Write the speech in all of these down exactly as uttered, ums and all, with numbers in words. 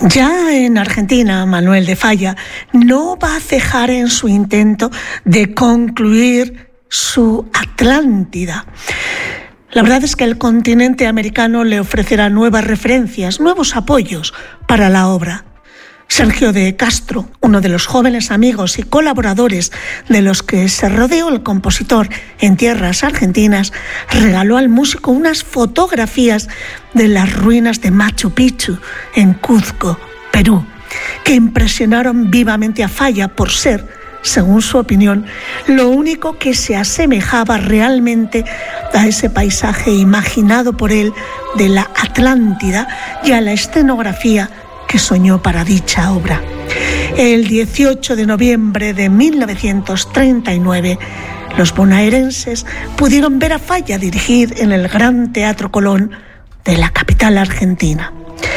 Ya en Argentina, Manuel de Falla no va a cejar en su intento de concluir su Atlántida. La verdad es que el continente americano le ofrecerá nuevas referencias, nuevos apoyos para la obra. Sergio de Castro, uno de los jóvenes amigos y colaboradores de los que se rodeó el compositor en tierras argentinas, regaló al músico unas fotografías de las ruinas de Machu Picchu en Cuzco, Perú, que impresionaron vivamente a Falla por ser, según su opinión, lo único que se asemejaba realmente a ese paisaje imaginado por él de la Atlántida y a la escenografía que soñó para dicha obra. El dieciocho de noviembre de mil novecientos treinta y nueve, los bonaerenses pudieron ver a Falla dirigir en el Gran Teatro Colón de la capital argentina.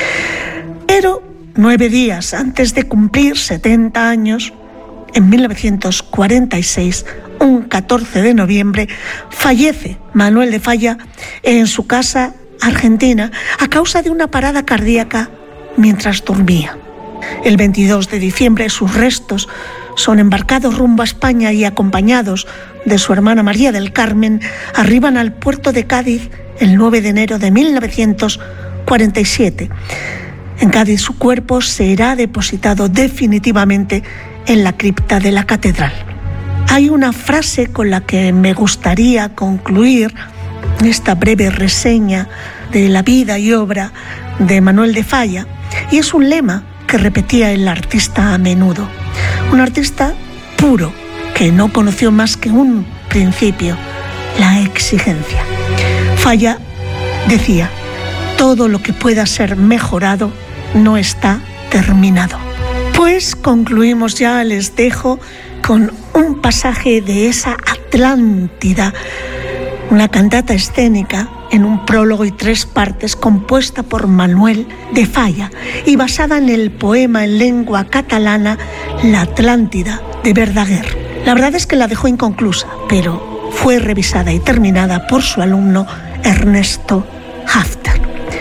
Pero nueve días antes de cumplir setenta años, en mil novecientos cuarenta y seis, un catorce de noviembre, fallece Manuel de Falla en su casa argentina a causa de una parada cardíaca mientras dormía. El veintidós de diciembre sus restos son embarcados rumbo a España y, acompañados de su hermana María del Carmen, arriban al puerto de Cádiz el nueve de enero de mil novecientos cuarenta y siete. En Cádiz su cuerpo será depositado definitivamente en la cripta de la catedral. Hay una frase con la que me gustaría concluir esta breve reseña de la vida y obra de Manuel de Falla, y es un lema que repetía el artista a menudo. Un artista puro que no conoció más que un principio: la exigencia. Falla decía: todo lo que pueda ser mejorado no está terminado. Pues concluimos ya, les dejo con un pasaje de esa Atlántida, una cantata escénica en un prólogo y tres partes compuesta por Manuel de Falla y basada en el poema en lengua catalana La Atlántida de Verdaguer. La verdad es que la dejó inconclusa, pero fue revisada y terminada por su alumno Ernesto Hafter.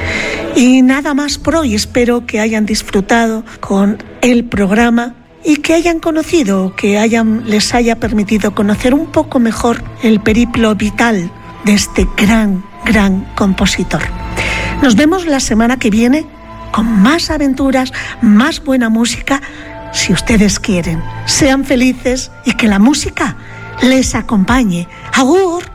Y nada más por hoy. Espero que hayan disfrutado con el programa y que hayan conocido, que hayan, les haya permitido conocer un poco mejor el periplo vital de este gran, gran compositor. Nos vemos la semana que viene con más aventuras, más buena música, si ustedes quieren. Sean felices y que la música les acompañe. ¡Agur!